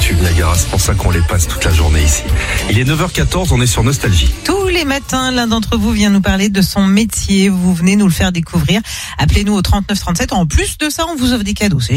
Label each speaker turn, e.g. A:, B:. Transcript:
A: tubes Niagara, c'est pour ça qu'on les passe toute la journée ici. Il est 9h14, on est sur Nostalgie.
B: Tous les matins, l'un d'entre vous vient nous parler de son métier. Vous venez nous le faire découvrir. Appelez-nous au 39 37. En plus de ça, on vous offre des cadeaux. C'est